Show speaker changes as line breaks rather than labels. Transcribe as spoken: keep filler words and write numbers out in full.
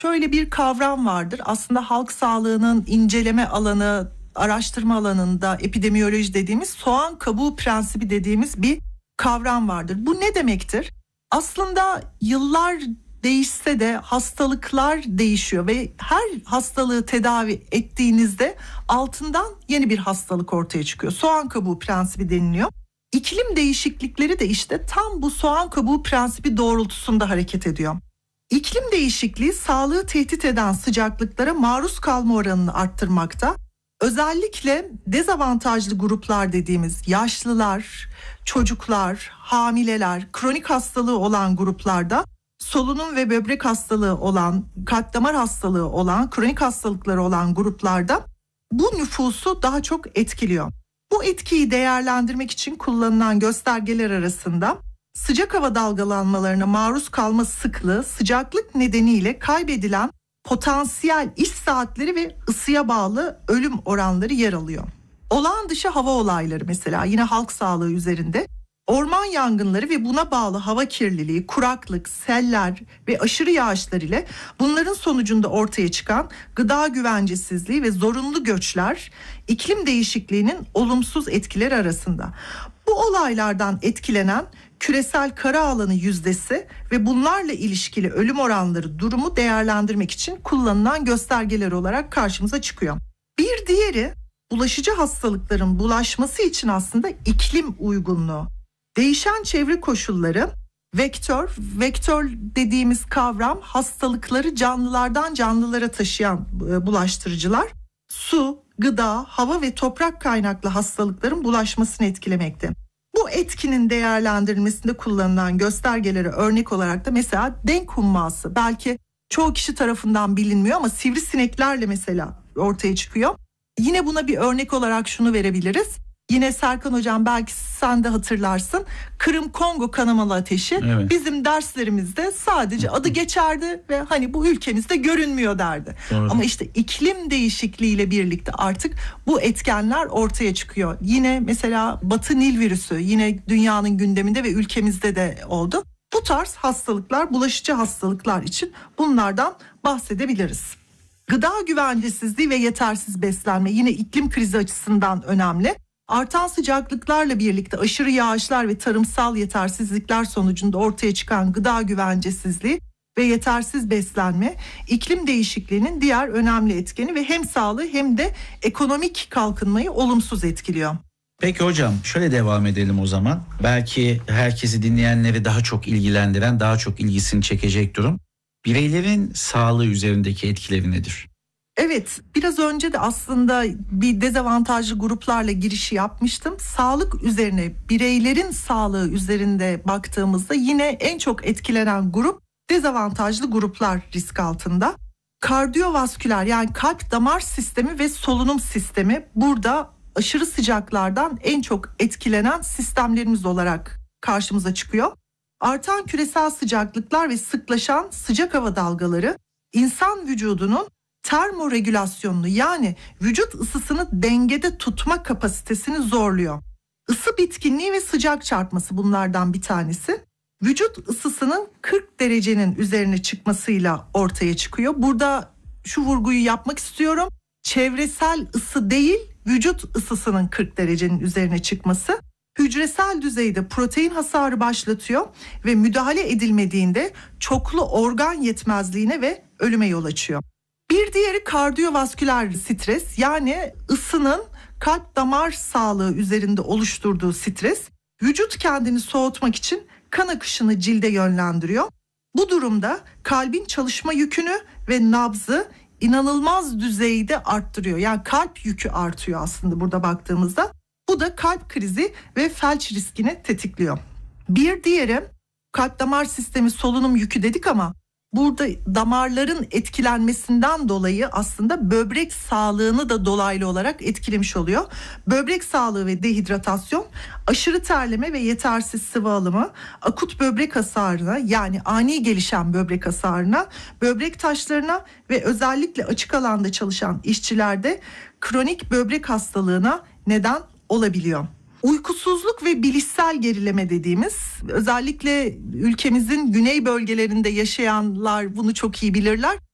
Şöyle bir kavram vardır. Aslında halk sağlığının inceleme alanı, araştırma alanında epidemiyoloji dediğimiz soğan kabuğu prensibi dediğimiz bir kavram vardır. Bu ne demektir? Aslında yıllar değişse de hastalıklar değişiyor ve her hastalığı tedavi ettiğinizde altından yeni bir hastalık ortaya çıkıyor. Soğan kabuğu prensibi deniliyor. İklim değişiklikleri de işte tam bu soğan kabuğu prensibi doğrultusunda hareket ediyor. İklim değişikliği sağlığı tehdit eden sıcaklıklara maruz kalma oranını arttırmakta. Özellikle dezavantajlı gruplar dediğimiz yaşlılar, çocuklar, hamileler, kronik hastalığı olan gruplarda, solunum ve böbrek hastalığı olan, kalp damar hastalığı olan, kronik hastalıkları olan gruplarda bu nüfusu daha çok etkiliyor. Bu etkiyi değerlendirmek için kullanılan göstergeler arasında sıcak hava dalgalanmalarına maruz kalma sıklığı, sıcaklık nedeniyle kaybedilen potansiyel iş saatleri ve ısıya bağlı ölüm oranları yer alıyor. Olağan dışı hava olayları mesela yine halk sağlığı üzerinde, orman yangınları ve buna bağlı hava kirliliği, kuraklık, seller ve aşırı yağışlar ile bunların sonucunda ortaya çıkan gıda güvencesizliği ve zorunlu göçler iklim değişikliğinin olumsuz etkileri arasında. Bu olaylardan etkilenen küresel kara alanı yüzdesi ve bunlarla ilişkili ölüm oranları durumu değerlendirmek için kullanılan göstergeler olarak karşımıza çıkıyor. Bir diğeri bulaşıcı hastalıkların bulaşması için aslında iklim uygunluğu. Değişen çevre koşulları, vektör, vektör dediğimiz kavram hastalıkları canlılardan canlılara taşıyan bulaştırıcılar, su, gıda, hava ve toprak kaynaklı hastalıkların bulaşmasını etkilemekte. Bu etkinin değerlendirilmesinde kullanılan göstergelere örnek olarak da mesela denk humması, belki çoğu kişi tarafından bilinmiyor ama sivrisineklerle mesela ortaya çıkıyor. Yine buna bir örnek olarak şunu verebiliriz. Yine Serkan Hocam belki sen de hatırlarsın, Kırım-Kongo kanamalı ateşi evet. Bizim derslerimizde sadece adı geçerdi ve hani bu ülkemizde görünmüyor derdi. Doğru. Ama işte iklim değişikliğiyle birlikte artık bu etkenler ortaya çıkıyor. Yine mesela Batı Nil virüsü yine dünyanın gündeminde ve ülkemizde de oldu. Bu tarz hastalıklar, bulaşıcı hastalıklar için bunlardan bahsedebiliriz. Gıda güvencesizliği ve yetersiz beslenme yine iklim krizi açısından önemli. Artan sıcaklıklarla birlikte aşırı yağışlar ve tarımsal yetersizlikler sonucunda ortaya çıkan gıda güvencesizliği ve yetersiz beslenme iklim değişikliğinin diğer önemli etkeni ve hem sağlığı hem de ekonomik kalkınmayı olumsuz etkiliyor.
Peki hocam şöyle devam edelim o zaman. Belki herkesi dinleyenleri daha çok ilgilendiren, daha çok ilgisini çekecek durum. Bireylerin sağlığı üzerindeki etkileri nedir?
Evet, biraz önce de aslında bir dezavantajlı gruplarla girişi yapmıştım. Sağlık üzerine, bireylerin sağlığı üzerinde baktığımızda yine en çok etkilenen grup dezavantajlı gruplar risk altında. Kardiyovasküler yani kalp damar sistemi ve solunum sistemi burada aşırı sıcaklardan en çok etkilenen sistemlerimiz olarak karşımıza çıkıyor. Artan küresel sıcaklıklar ve sıklaşan sıcak hava dalgaları insan vücudunun termoregülasyonunu yani vücut ısısını dengede tutma kapasitesini zorluyor. Isı bitkinliği ve sıcak çarpması bunlardan bir tanesi. Vücut ısısının kırk derecenin üzerine çıkmasıyla ortaya çıkıyor. Burada şu vurguyu yapmak istiyorum. Çevresel ısı değil, vücut ısısının kırk derecenin üzerine çıkması hücresel düzeyde protein hasarı başlatıyor ve müdahale edilmediğinde çoklu organ yetmezliğine ve ölüme yol açıyor. Bir diğeri kardiyovasküler stres yani ısının kalp damar sağlığı üzerinde oluşturduğu stres. Vücut kendini soğutmak için kan akışını cilde yönlendiriyor. Bu durumda kalbin çalışma yükünü ve nabzı inanılmaz düzeyde arttırıyor. Yani kalp yükü artıyor aslında burada baktığımızda. Bu da kalp krizi ve felç riskini tetikliyor. Bir diğeri kalp damar sistemi solunum yükü dedik ama burada damarların etkilenmesinden dolayı aslında böbrek sağlığını da dolaylı olarak etkilemiş oluyor. Böbrek sağlığı ve dehidratasyon, aşırı terleme ve yetersiz sıvı alımı, akut böbrek hasarına yani ani gelişen böbrek hasarına, böbrek taşlarına ve özellikle açık alanda çalışan işçilerde kronik böbrek hastalığına neden olabiliyor. Uykusuzluk ve bilişsel gerileme dediğimiz, özellikle ülkemizin güney bölgelerinde yaşayanlar bunu çok iyi bilirler.